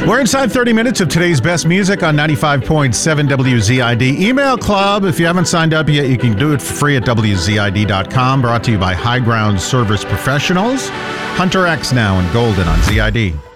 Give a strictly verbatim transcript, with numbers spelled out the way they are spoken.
We're inside thirty minutes of today's best music on ninety-five point seven W Z I D. Email Club, if you haven't signed up yet, you can do it for free at W Z I D dot com. Brought to you by High Ground Service Professionals. Hunter X now and Golden on Z I D.